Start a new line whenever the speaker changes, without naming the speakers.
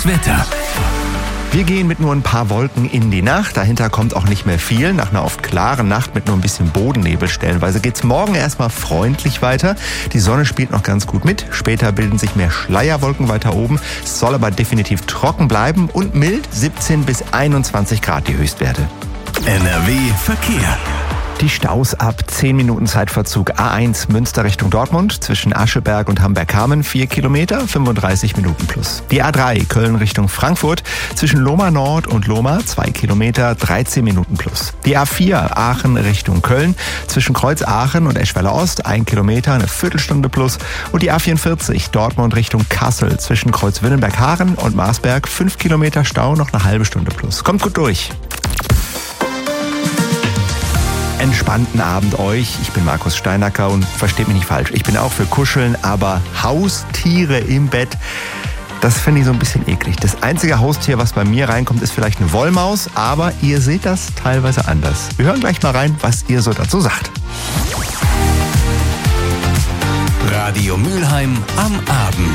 Das Wetter.
Wir gehen mit nur ein paar Wolken in die Nacht. Dahinter kommt auch nicht mehr viel. Nach einer oft klaren Nacht mit nur ein bisschen Bodennebel stellenweise geht's morgen erstmal freundlich weiter. Die Sonne spielt noch ganz gut mit. Später bilden sich mehr Schleierwolken weiter oben. Es soll aber definitiv trocken bleiben und mild, 17 bis 21 Grad die Höchstwerte.
NRW Verkehr.
Die Staus ab 10 Minuten Zeitverzug. A1 Münster Richtung Dortmund zwischen Ascheberg und Hamberg-Kamen 4 Kilometer, 35 Minuten plus. Die A3 Köln Richtung Frankfurt zwischen Lohmar Nord und Lohmar 2 Kilometer, 13 Minuten plus. Die A4 Aachen Richtung Köln zwischen Kreuz Aachen und Eschweiler Ost 1 Kilometer, eine Viertelstunde plus. Und die A44 Dortmund Richtung Kassel zwischen Kreuz Willenberg-Haaren und Marsberg 5 Kilometer Stau, noch eine halbe Stunde plus. Kommt gut durch. Entspannten Abend euch. Ich bin Markus Steinacker und versteht mich nicht falsch. Ich bin auch für Kuscheln, aber Haustiere im Bett, das finde ich so ein bisschen eklig. Das einzige Haustier, was bei mir reinkommt, ist vielleicht eine Wollmaus, aber ihr seht das teilweise anders. Wir hören gleich mal rein, was ihr so dazu sagt.
Radio Mülheim am Abend.